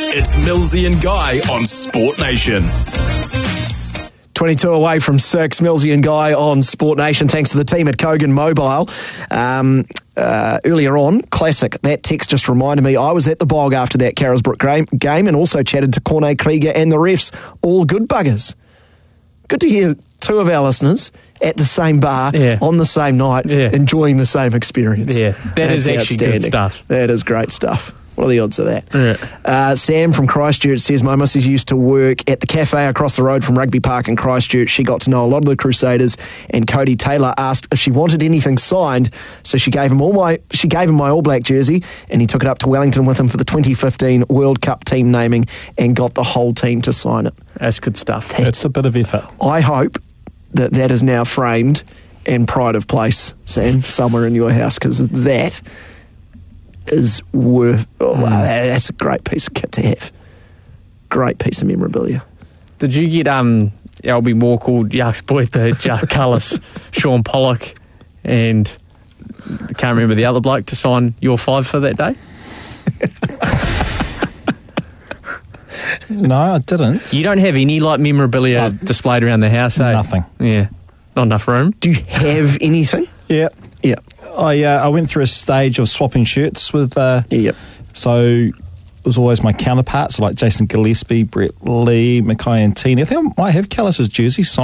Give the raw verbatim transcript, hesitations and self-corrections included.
It's Millsy and Guy on Sport Nation. twenty-two away from six, Millsy and Guy on Sport Nation. Thanks to the team at Kogan Mobile. Um, uh, earlier on, classic, that text just reminded me, I was at the Bog after that Carrollsbrook game and also chatted to Corne Krieger and the refs. All good buggers. Good to hear two of our listeners at the same bar Yeah. on the same night, Yeah. enjoying the same experience. Yeah, that That's is actually good outstanding. stuff. That is great stuff. What are the odds of that? Yeah. Uh, Sam from Christchurch says, my missus used to work at the cafe across the road from Rugby Park in Christchurch. She got to know a lot of the Crusaders, and Cody Taylor asked if she wanted anything signed, so she gave him all my she gave him my All Black jersey, and he took it up to Wellington with him for the twenty fifteen World Cup team naming and got the whole team to sign it. That's good stuff. It's a bit of effort. I hope that that is now framed and pride of place, Sam, somewhere in your house, because that is worth... Oh, Mm. wow, that's a great piece of kit to have. Great piece of memorabilia. Did you get um Albie Morkel, Yarks Boyford, Jack Cullis, Sean Pollock, and I can't remember the other bloke to sign your five for that day? No, I didn't. You don't have any like memorabilia Uh, displayed around the house, eh? Nothing. Yeah, not enough room. Do you have anything? Yeah. Yeah. I uh, I went through a stage of swapping shirts with... Uh, Yep. So it was always my counterparts, like Jason Gillespie, Brett Lee, Mackay and Tini. I think I might have Callis's jersey signed.